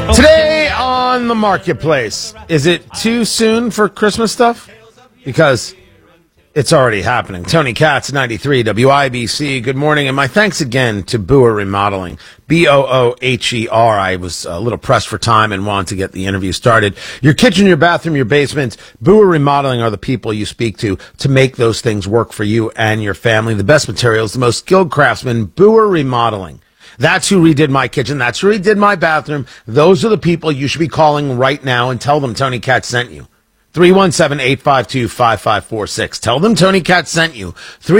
Today on the marketplace, is it too soon for Christmas stuff? Because it's already happening. Tony Katz, 93 WIBC. Good morning, and my thanks again to Booher Remodeling. Booher. I was a little pressed for time and wanted to get the interview started. Your kitchen, your bathroom, your basement, Booher Remodeling are the people you speak to make those things work for you and your family. The best materials, the most skilled craftsmen, Booher Remodeling. That's who redid my kitchen. That's who redid my bathroom. Those are the people you should be calling right now and tell them Tony Katz sent you. 317-852-5546. Tell them Tony Katz sent you.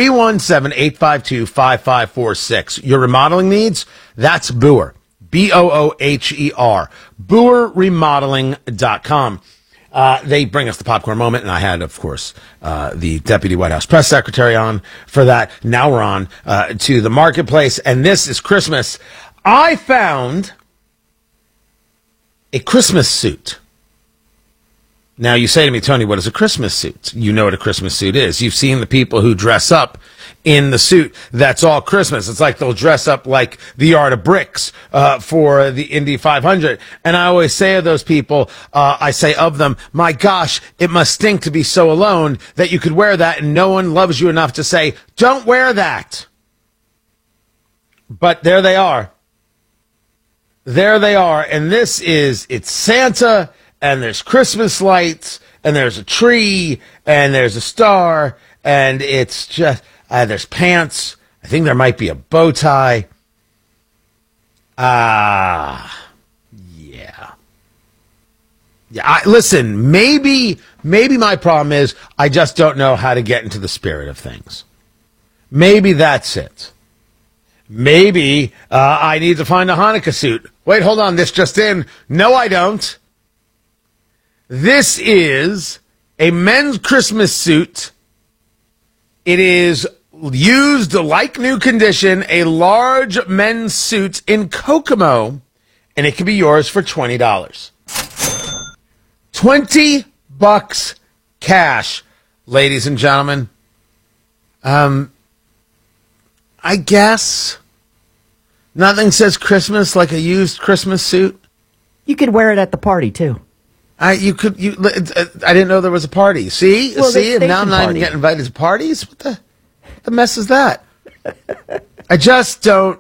317-852-5546. Your remodeling needs? That's Booher. Booher. BooherRemodeling.com. They bring us the popcorn moment, and I had, of course, the Deputy White House Press Secretary on for that. Now we're on to the marketplace, and this is Christmas. I found a Christmas suit. Now, you say to me, Tony, what is a Christmas suit? You know what a Christmas suit is. You've seen the people who dress up in the suit. That's all Christmas. It's like they'll dress up like the Art of Bricks for the Indy 500. And I always say of those people, I say of them, my gosh, it must stink to be so alone that you could wear that and no one loves you enough to say, don't wear that. But there they are. There they are. And it's Santa, and there's Christmas lights, and there's a tree, and there's a star, and it's just, there's pants. I think there might be a bow tie. Yeah. Listen, maybe my problem is I just don't know how to get into the spirit of things. Maybe that's it. Maybe I need to find a Hanukkah suit. Wait, hold on, this just in. No, I don't. This is a men's Christmas suit. It is used like new condition, a large men's suit in Kokomo, and it can be yours for $20. $20 cash, ladies and gentlemen. I guess nothing says Christmas like a used Christmas suit. You could wear it at the party too. I didn't know there was a party. See? Well, and now I'm not even getting invited to parties? What the mess is that? I just don't.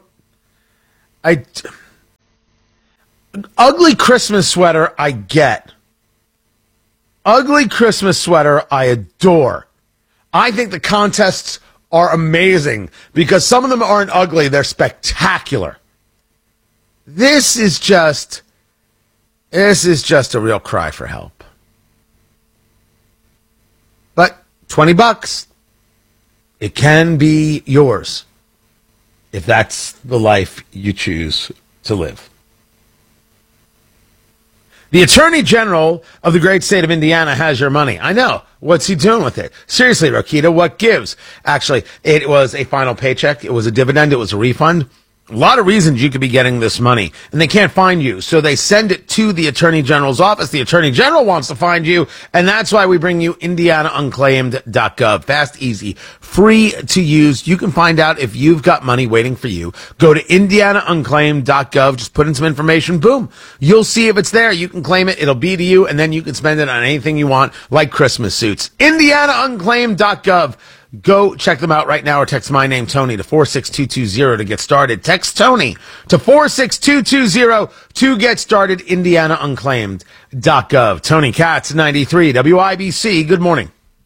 Ugly Christmas sweater, I get. Ugly Christmas sweater, I adore. I think the contests are amazing because some of them aren't ugly, they're spectacular. This is just a real cry for help. But $20, it can be yours if that's the life you choose to live. The Attorney General of the great state of Indiana has your money. I know. What's he doing with it? Seriously, Rokita, what gives? Actually, it was a final paycheck. It was a dividend. It was a refund. A lot of reasons you could be getting this money, and they can't find you. So they send it to the Attorney General's office. The Attorney General wants to find you, and that's why we bring you IndianaUnclaimed.gov. Fast, easy, free to use. You can find out if you've got money waiting for you. Go to IndianaUnclaimed.gov. Just put in some information. Boom. You'll see if it's there. You can claim it. It'll be to you, and then you can spend it on anything you want, like Christmas suits. IndianaUnclaimed.gov. Go check them out right now or text my name, Tony, to 46220 to get started. Text Tony to 46220 to get started. IndianaUnclaimed.gov. Tony Katz, 93 WIBC. Good morning.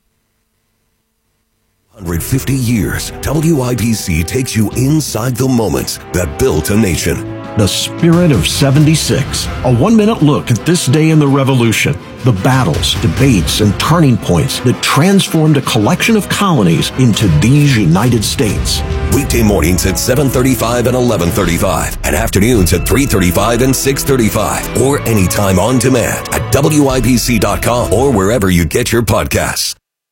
150 years, WIBC takes you inside the moments that built a nation. The Spirit of 76. A 1-minute look at this day in the Revolution. The battles, debates, and turning points that transformed a collection of colonies into these United States. Weekday mornings at 7:35 and 11:35, and afternoons at 3:35 and 6:35, or anytime on demand at WIBC.com or wherever you get your podcasts.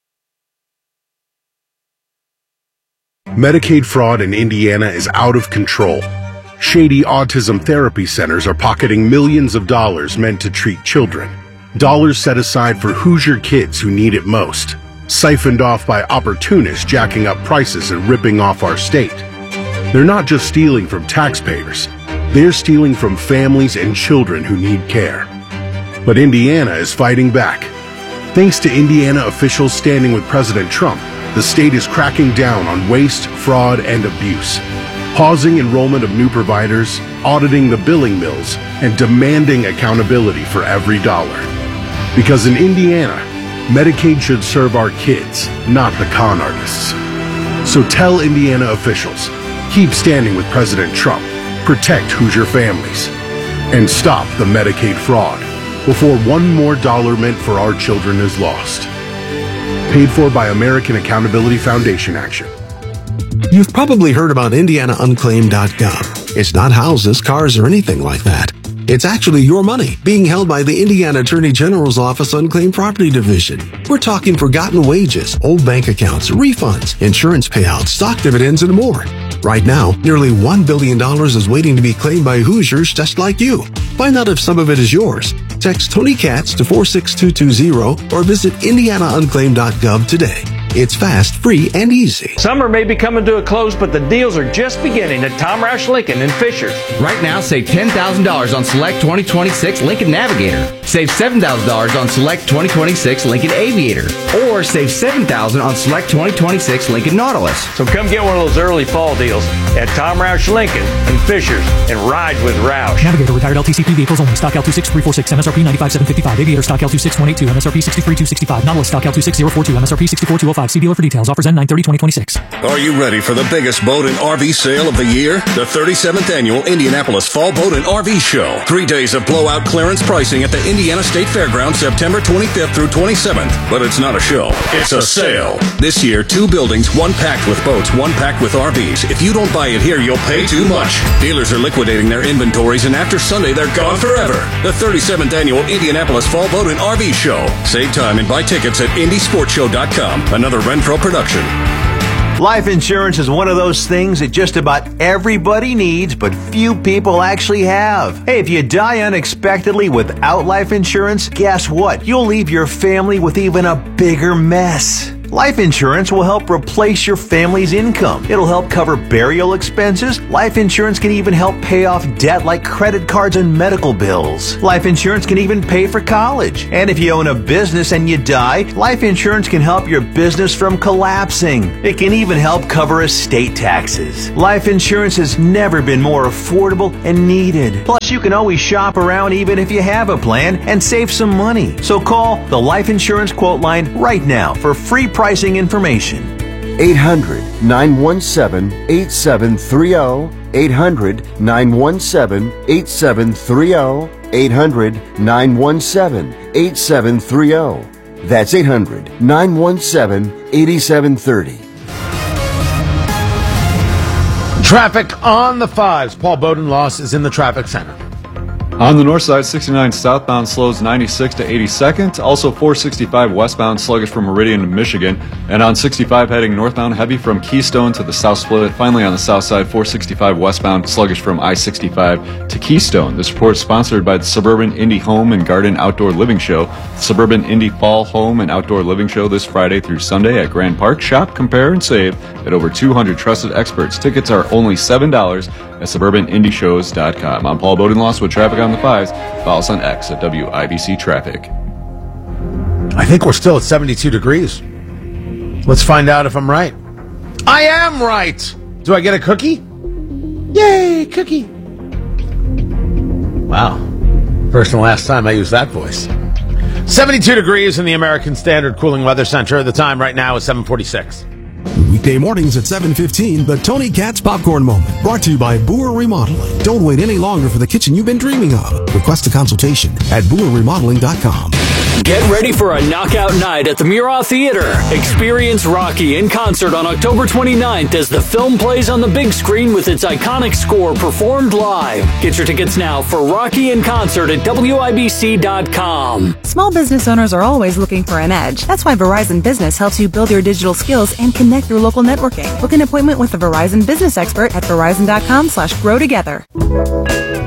Medicaid fraud in Indiana is out of control. Shady autism therapy centers are pocketing millions of dollars meant to treat children. Dollars set aside for Hoosier kids who need it most. Siphoned off by opportunists jacking up prices and ripping off our state. They're not just stealing from taxpayers. They're stealing from families and children who need care. But Indiana is fighting back. Thanks to Indiana officials standing with President Trump, the state is cracking down on waste, fraud, and abuse, pausing enrollment of new providers, auditing the billing mills, and demanding accountability for every dollar. Because in Indiana, Medicaid should serve our kids, not the con artists. So tell Indiana officials, keep standing with President Trump, protect Hoosier families, and stop the Medicaid fraud before one more dollar meant for our children is lost. Paid for by American Accountability Foundation Action. You've probably heard about IndianaUnclaimed.gov. It's not houses, cars, or anything like that. It's actually your money being held by the Indiana Attorney General's Office Unclaimed Property Division. We're talking forgotten wages, old bank accounts, refunds, insurance payouts, stock dividends, and more. Right now, nearly $1 billion is waiting to be claimed by Hoosiers just like you. Find out if some of it is yours. Text Tony Katz to 46220 or visit IndianaUnclaimed.gov today. It's fast, free, and easy. Summer may be coming to a close, but the deals are just beginning at Tom Roush Lincoln in Fishers. Right now, save $10,000 on select 2026 Lincoln Navigator. Save $7,000 on select 2026 Lincoln Aviator. Or save $7,000 on select 2026 Lincoln Nautilus. So come get one of those early fall deals at Tom Roush Lincoln in Fishers and ride with Roush. Navigator retired LTCP vehicles only. Stock L26346, MSRP 95755. Aviator stock L26182, MSRP 63265. Nautilus stock L26042, MSRP 64205. See dealer for details. Offers end 9/30/2026. Are you ready for the biggest boat and RV sale of the year? The 37th Annual Indianapolis Fall Boat and RV Show. 3 days of blowout clearance pricing at the Indiana State Fairgrounds September 25th through 27th. But it's not a show. It's a sale. This year, 2 buildings, 1 packed with boats, 1 packed with RVs. If you don't buy it here, you'll pay too much. Dealers are liquidating their inventories, and after Sunday, they're gone forever. The 37th Annual Indianapolis Fall Boat and RV Show. Save time and buy tickets at IndySportsShow.com. Another Renpro production. Life insurance is one of those things that just about everybody needs, but few people actually have. Hey, if you die unexpectedly without life insurance, guess what? You'll leave your family with even a bigger mess. Life insurance will help replace your family's income. It'll help cover burial expenses. Life insurance can even help pay off debt like credit cards and medical bills. Life insurance can even pay for college. And if you own a business and you die, life insurance can help your business from collapsing. It can even help cover estate taxes. Life insurance has never been more affordable and needed. Plus, you can always shop around even if you have a plan and save some money. So call the Life Insurance Quote Line right now for free pricing information. 800-917-8730. 800-917-8730. 800-917-8730. That's 800-917-8730. Traffic on the 5s. Paul Bodenloss is in the traffic center. On the north side, 69 southbound slows 96 to 82nd. Also 465 westbound sluggish from Meridian to Michigan. And on 65 heading northbound heavy from Keystone to the south split. Finally on the south side, 465 westbound sluggish from I-65 to Keystone. This report is sponsored by the Suburban Indy Home and Garden Outdoor Living Show. The Suburban Indy Fall Home and Outdoor Living Show this Friday through Sunday at Grand Park. Shop, compare, and save at over 200 trusted experts. Tickets are only $7 at suburbanindyshows.com. I'm Paul Bodenloss with Traffic on the 5s. Follow us on X at WIBC Traffic. I think we're still at 72 degrees. Let's find out if I'm right. I am right! Do I get a cookie? Yay, cookie! Wow. First and last time I used that voice. 72 degrees in the American Standard Cooling Weather Center. The time right now is 7:46. Weekday mornings at 7:15, the Tony Katz Popcorn Moment. Brought to you by Boer Remodeling. Don't wait any longer for the kitchen you've been dreaming of. Request a consultation at BoerRemodeling.com. Get ready for a knockout night at the Murat Theater. Experience Rocky in concert on October 29th as the film plays on the big screen with its iconic score performed live. Get your tickets now for Rocky in concert at WIBC.com. Small business owners are always looking for an edge. That's why Verizon Business helps you build your digital skills and connect your local networking. Book an appointment with a Verizon business expert at Verizon.com/grow together.